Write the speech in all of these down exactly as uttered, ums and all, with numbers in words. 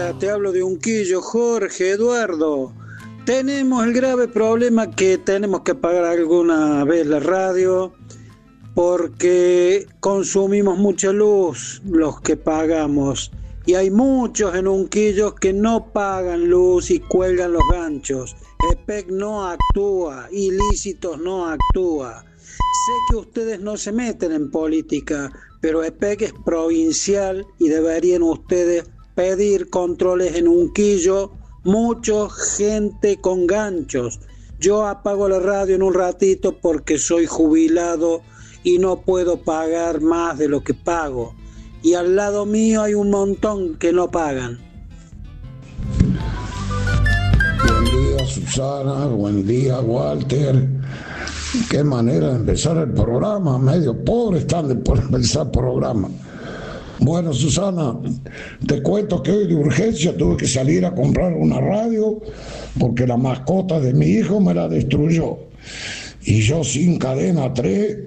día, te hablo de Unquillo, Jorge, Eduardo. Tenemos el grave problema que tenemos que pagar alguna vez la radio porque consumimos mucha luz los que pagamos. Y hay muchos en Unquillo que no pagan luz y cuelgan los ganchos. EPEC no actúa, ilícitos no actúa. Sé que ustedes no se meten en política, pero EPEC es provincial y deberían ustedes pedir controles en Unquillo. Mucha gente con ganchos. Yo apago la radio en un ratito porque soy jubilado y no puedo pagar más de lo que pago. Y al lado mío hay un montón que no pagan. Buen día, Susana. Buen día, Walter. Qué manera de empezar el programa. Medio pobre están de por empezar el programa. Bueno, Susana, te cuento que hoy de urgencia tuve que salir a comprar una radio porque la mascota de mi hijo me la destruyó. Y yo sin cadena tres,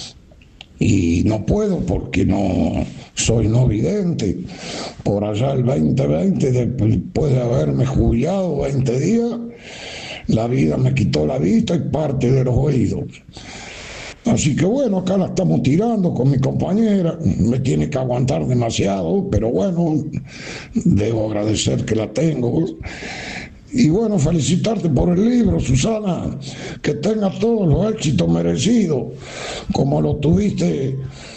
y no puedo porque no soy no vidente. Por allá el veinte veinte, después de haberme jubilado veinte días, la vida me quitó la vista y parte de los oídos. Así que bueno, acá la estamos tirando con mi compañera, me tiene que aguantar demasiado, pero bueno, debo agradecer que la tengo. Y bueno, felicitarte por el libro, Susana, que tengas todos los éxitos merecidos, como lo tuviste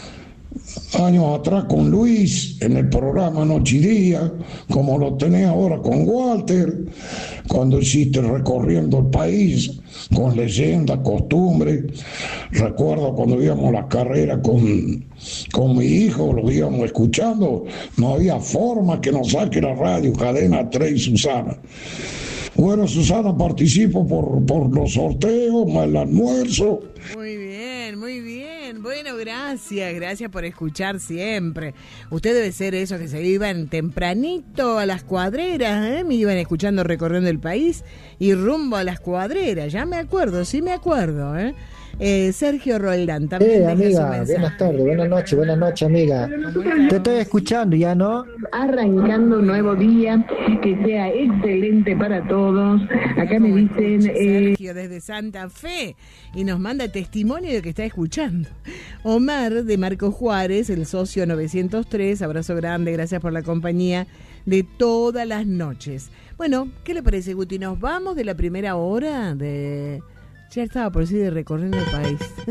años atrás con Luis en el programa Noche y Día, como lo tenés ahora con Walter, cuando hiciste Recorriendo el País, con leyendas, costumbres. Recuerdo cuando íbamos a la carrera con, con mi hijo, lo íbamos escuchando, no había forma que nos saque la radio, Cadena tres y Susana. Bueno, Susana, participo por, por los sorteos, más el almuerzo. Muy bien, muy bien. Bueno, gracias, gracias por escuchar siempre. Usted debe ser esos que se iban tempranito a las cuadreras, ¿eh? Me iban escuchando Recorriendo el País y rumbo a las cuadreras. Ya me acuerdo, sí me acuerdo, ¿eh? Eh, Sergio Roldán también. Eh, amiga, buenas tardes, buenas noches, buenas noches, amiga. Te estoy escuchando, ¿ya no? Arrancando un nuevo día, que sea excelente para todos. Acá me dicen... Eh... Sergio desde Santa Fe, y nos manda testimonio de que está escuchando. Omar de Marco Juárez, el socio novecientos tres, abrazo grande, gracias por la compañía de todas las noches. Bueno, ¿qué le parece, Guti? Nos vamos de la primera hora de... Ya estaba por decir de Recorriendo el País.